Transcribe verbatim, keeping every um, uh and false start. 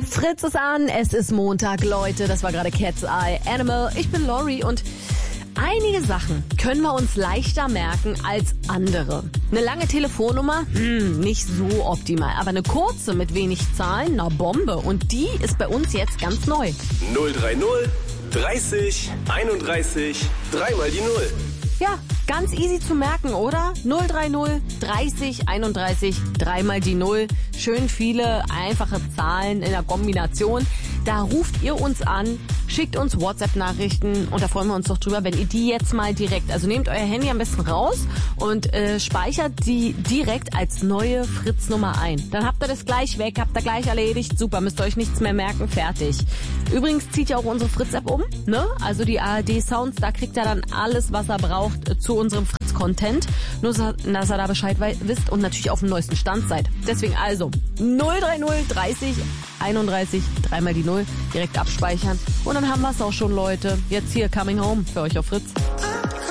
Fritz ist an, es ist Montag, Leute, das war gerade Cat's Eye Animal. Ich bin Lori und einige Sachen können wir uns leichter merken als andere. Eine lange Telefonnummer, hm, nicht so optimal, aber eine kurze mit wenig Zahlen, na Bombe. Und die ist bei uns jetzt ganz neu. null drei null, dreißig, einunddreißig, dreimal die Null. Ja, ganz easy zu merken, oder? null drei null, dreißig, einunddreißig, dreimal die Null. Schön viele einfache Zahlen in der Kombination. Da ruft ihr uns an, schickt uns WhatsApp-Nachrichten und da freuen wir uns doch drüber, wenn ihr die jetzt mal direkt, also nehmt euer Handy am besten raus und äh, speichert die direkt als neue Fritz-Nummer ein. Dann habt ihr das gleich weg, habt ihr gleich erledigt. Super, müsst ihr euch nichts mehr merken, fertig. Übrigens zieht ihr auch unsere Fritz-App um, ne? Also die A R D-Sounds, da kriegt ihr dann alles, was er braucht äh, zu unserem Fritz-Content. Nur, dass ihr da Bescheid wisst und natürlich auf dem neuesten Stand seid. Deswegen also null drei null, dreißig, einunddreißig, dreimal die Null direkt abspeichern. Und dann haben wir es auch schon, Leute. Jetzt hier Coming Home für euch auf Fritz.